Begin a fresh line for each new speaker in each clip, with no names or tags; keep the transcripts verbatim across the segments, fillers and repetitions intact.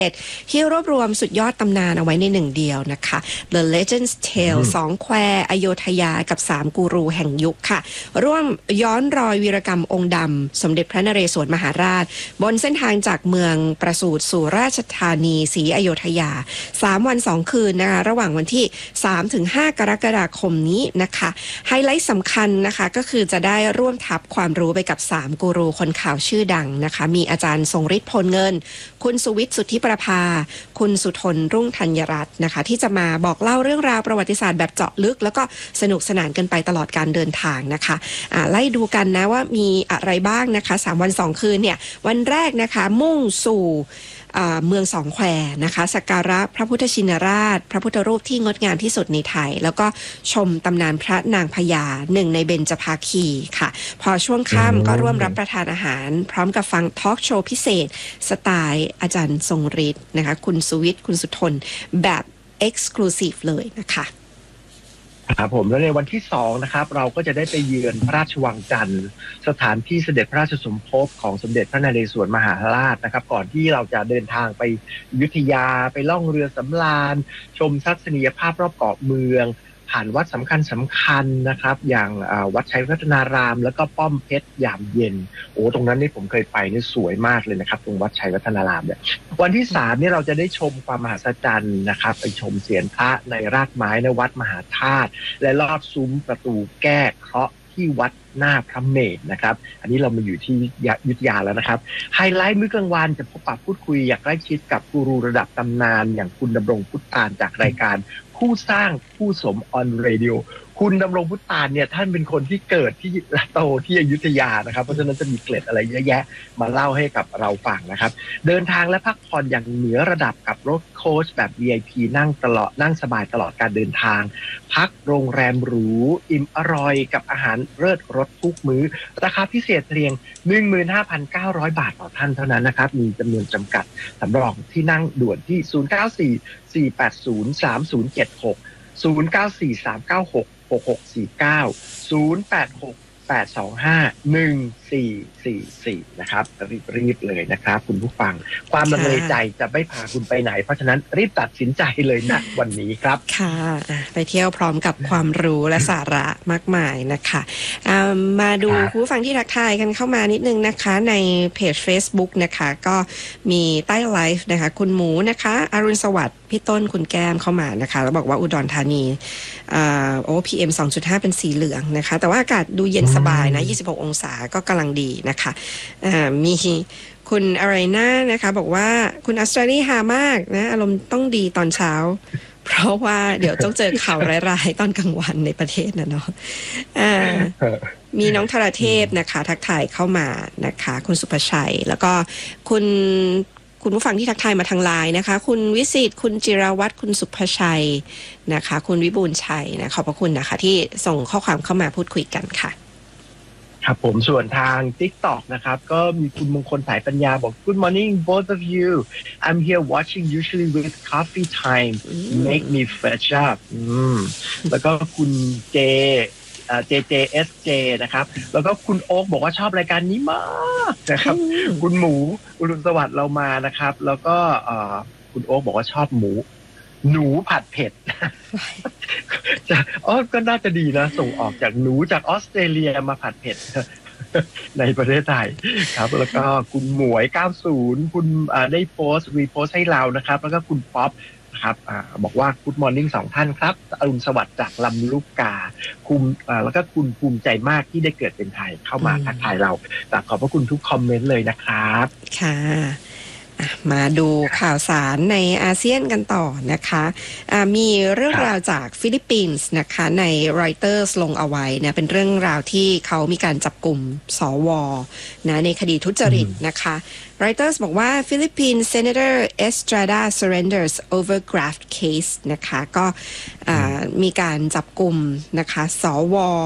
ที่รวบรวมสุดยอดตำนานเอาไว้ในหนึ่งเดียวนะคะ The Legends Tale สองแควอโยธยากับสามกูรูแห่งยุคค่ะร่วมย้อนรอยวีรกรรมองค์ดำสมเด็จพระนเรศวรมหาราชบนเส้นทางจากเมืองประสูติสู่ราชธานีศรีอโยธยาสามวันสองคืนนะคะระหว่างวันที่สามถึงห้ากรกฎาคมนี้นะคะไฮไลท์สำคัญนะคะก็คือจะได้ร่วมทับความรู้ไปกับสามกูรูคนข่าวชื่อดังนะคะมีอาจารย์ทรงฤทธิ์พลเงินคุณสุวิทย์สุทธิประภาคุณสุทนรุ่งธัญรัตน์นะคะที่จะมาบอกเล่าเรื่องราวประวัติศาสตร์แบบเจาะลึกแล้วก็สนุกสนานกันไปตลอดการเดินทางนะคะอ่าไล่ดูกันนะว่ามีอะไรบ้างนะคะสามวันสองคืนเนี่ยวันแรกนะคะมุ่งสู่เมืองสองแควนะคะสักการะพระพุทธชินราชพระพุทธรูปที่งดงามที่สุดในไทยแล้วก็ชมตำนานพระนางพญาหนึ่งในเบญจภาคีค่ะพอช่วงค่ำก็ร่วมรับประทานอาหารพร้อมกับฟังทอล์กโชว์พิเศษสไตล์อาจารย์ทรงฤทธิ์นะคะคุณสุวิทย์คุณสุทนแบบ Exclusive เลยนะคะ
ครับผมแล้วในวันที่สองนะครับเราก็จะได้ไปเยือนพระราชวังจันทร์สถานที่เสด็จพระราชสมภพของสมเด็จพระนเรศวรมหาราชนะครับก่อนที่เราจะเดินทางไปอยุธยาไปล่องเรือสำราญชมทัศนียภาพรอบเกาะเมืองผ่านวัดสำคัญสำคัญนะครับอย่างวัดชัยวัฒนารามแล้วก็ป้อมเพชรยามเย็นโอ้ตรงนั้นนี่ผมเคยไปนี่สวยมากเลยนะครับตรงวัดชัยวัฒนารามเนี่ยวันที่สามนี่เราจะได้ชมความมหัศจรรย์นะครับไปชมเสียนพระในรากไม้ในวัดมหาธาตุและลอดซุ้มประตูแก้เคราะห์ที่วัดหน้าพระเมรุนะครับอันนี้เรามาอยู่ที่อยุธยาแล้วนะครับไฮไลท์มื้อกลางวันจะพบปะพูดคุยอยากใกล้ชิดกับกูรูระดับตำนานอย่างคุณดำรงพุทธานจากรายการผู้สร้างผู้สมออนเรดิโอคุณดำรงพุทธานเนี่ยท่านเป็นคนที่เกิดที่และโตที่อยุธยานะครับเพราะฉะนั้นจะมีเกล็ดอะไรเยอะแยะมาเล่าให้กับเราฟังนะครับเดินทางและพักผ่อนอย่างเหนือระดับกับรถโค้ชแบบ วี ไอ พี นั่งตลอดนั่งสบายตลอดการเดินทางพักโรงแรมหรูอิ่มอร่อยกับอาหารเลิศรสทุกมื้อราคาพิเศษเพียง หนึ่งหมื่นห้าพันเก้าร้อย บาทต่อท่านเท่านั้นนะครับมีจำนวนจำกัดสำรองที่นั่งด่วนที่ศูนย์ เก้า สี่ สี่ แปด ศูนย์ สาม ศูนย์ เจ็ด หกศูนย์ เก้า สี่ สาม เก้า หก หก หก สี่ เก้า ศูนย์ แปด หก แปด สอง ห้า หนึ่ง สี่ สี่ สี่นะครับรีบๆเลยนะครับคุณผู้ฟังความลังเลใจจะไม่พาคุณไปไหนเพราะฉะนั้นรีบตัดสินใจเลยนะวันนี้ครับ
ค่ะไปเที่ยวพร้อมกับความรู้และสาระมากมายนะคะมาดูผู้ฟังที่ทักทายกันเข้ามานิดนึงนะคะในเพจ Facebook นะคะก็มีใต้ไลฟ์นะคะคุณหมูนะคะอรุณสวัสดิ์พี่ต้นคุณแก้มเข้ามานะคะแล้วบอกว่าอุดรธานีอ่าโอ้ พี เอ็ม สองจุดห้า เป็นสีเหลืองนะคะแต่ว่าอากาศดูเย็นสบายนะยี่สิบหกองศาก็กำลังดีนะคะอ่ามีคุณอะไรน่านะคะบอกว่าคุณอัสตราลีฮามากนะอารมณ์ต้องดีตอนเช้าเพราะว่าเดี๋ยวต้องเจอข่าวร้ายๆตอนกลางวันในประเทศนะเนาะอ่ามีน้องธรเทพนะคะทักทายเข้ามานะคะคุณสุภชัยแล้วก็คุณคุณผู้ฟังที่ทักทายมาทางไลน์นะคะคุณวิสิตคุณจิราวัฒน์คุณสุภชัยนะคะคุณวิบูลย์ชัยนะขอบพระคุณนะคะที่ส่งข้อความเข้ามาพูดคุยกันค่ะ
ครับผมส่วนทาง TikTok นะครับก็มีคุณมงคลสายปัญญาบอก Good morning both of you I'm here watching usually with coffee time make me fresh up แล้วก็คุณเจเจ เจ เอส เจ นะครับแล้วก็คุณโอ๊กบอกว่าชอบรายการนี้มากนะครับคุณหมูอุดมสวัสดิ์เรามานะครับแล้วก็คุณโอ๊กบอกว่าชอบหมูหนูผัดเผ็ดจะอ๋อก็น่าจะดีนะส่งออกจากหนูจากออสเตรเลียมาผัดเผ็ดในประเทศไทยครับแล้วก็คุณหมวยเก้าสิบคุณได้โพสต์รีโพสต์ให้เรานะครับแล้วก็คุณป๊อปครับอ่าบอกว่า Good Morning สองท่านครับอรุณสวัสดิ์จากลำลูกกาคุณอ่าแล้วก็คุณภูมิใจมากที่ได้เกิดเป็นไทยเข้ามาทักทายเราขอบพระคุณทุกคอมเมนต์เลยนะครับ
ค่ะมาดูข่าวสารในอาเซียนกันต่อนะคะมีเรื่องราวจากฟิลิปปินส์นะคะใน Reuters ลงเอาไว้นะเป็นเรื่องราวที่เขามีการจับกลุ่มสวนะในคดีทุจริตนะคะ Reuters บอกว่า Philippine Senator Estrada surrenders over graft case นะคะก็มีการจับกลุ่มนะคะสวห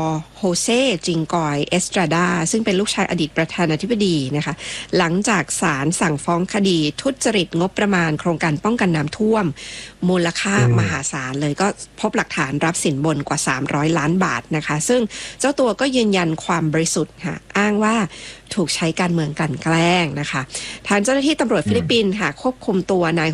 เซจิงกอยเอสตราดาซึ่งเป็นลูกชายอดีตประธานาธิบดีนะคะหลังจากศาลสั่งฟ้องคดีทุจริตงบประมาณโครงการป้องกันน้ำท่วมมูลค่ามหาศาลเลยก็พบหลักฐานรับสินบนกว่าสามร้อยล้านบาทนะคะซึ่งเจ้าตัวก็ยืนยันความบริสุทธิ์ค่ะอ้างว่าถูกใช้การเมืองกลั่นแกล้งนะคะทางเจ้าหน้าที่ตำรวจฟิลิปปินส์ค่ะควบคุมตัวนาย